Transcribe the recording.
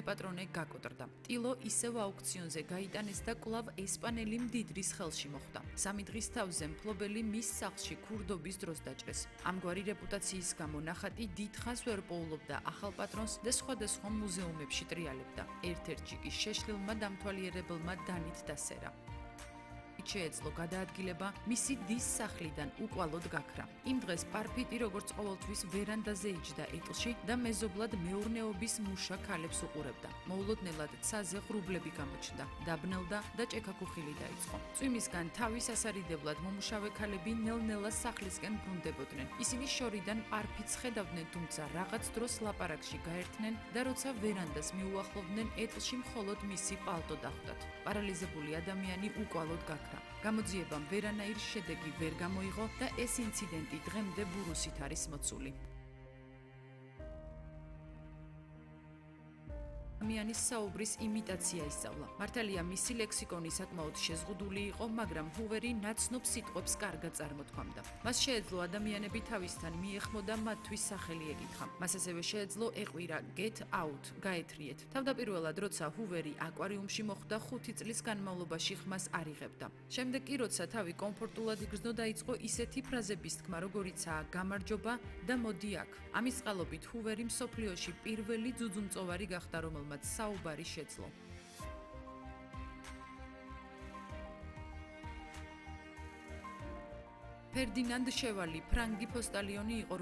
პატრონე გაკოტრდა. ტილო ისევ აუქციონზე გაიტანეს და კვლავ ესპანელი მდიდრის ხელში მოხვდა. 3 დღის თავზე მფლობელი მის სახლში ქურდობის დროს დაჭრეს. ამგვარი რეპუტაციის გამო ნახატი დიდხანს ვერ პოულობდა ახალ პატრონს და სხვადასხვა მუზეუმებში ტრიალებდა. ერთ-ერთში კი შეშლილმა დამთვალიერებელმა დანით დასერა. შეეძლო გადაადგილება მისი დის სახლიდან უკვალოდ გაქრა. იმ დღეს პარფიტი როგორც ყოველთვის ვერანდაზე იჯდა ეტლში და მეზობლად მეურნეობის მუშა ქალებს უყურებდა. მოულოდნელად ცაზე ღრუბლები გამოჩნდა, დაბნელდა და ჭექაქუხილი დაიწყო. წვიმისგან თავის ასარიდებლად მომუშავე ქალები ნელ-ნელა სახლისკენ ბრუნდებოდნენ. ისინი შორიდან პარფიტს ხედავდნენ, თუმცა რაღაც დროს ლაპარაკში გაერთნენ და როცა ვერანდას მიუახლოვდნენ, ეტლში მხოლოდ მისი პალტო დახვდათ. პარალიზებული ადამიანი უკვალოდ გაქრა. გამოძიებამ ვერანაირი შედეგი ვერ გამოიღო და ეს ინციდენტი დღემდე ბურუსით არის მოცული. ადამიანის საუბრის იმიტაცია ისწავლა. მართალია მისი ლექსიკონი საკმაოდ შეზღუდული იყო, მაგრამ ჰუვერი ნაცნობ სიტყვებს კარგად წარმოთქვამდა. მას შეეძლო ადამიანები თავისთან მიეხმოდა მათთვის სახელი ეკითხა. მას ასევე შეეძლო ეყვირა get out, გაეთრიეთ. თავდაპირველად, როცა ჰუვერი აკვარიუმში მოხვდა, 5 წლის განმავლობაში ხმას არ იღებდა. შემდეგ კი, როცა თავი კომფორტულად იგრძნო, დაიწყო ისეთი ფრაზების თქმა, როგორიცაა გამარჯობა და მოდი აქ. ამის წყალობით ჰუვერი მსოფლიოში პირველი ძუძუმწოვარი გახდა, რომელმაც საუბარი შეძლო. ფერდინანდ შევალი ფრანგი პოსტალიონი იყო,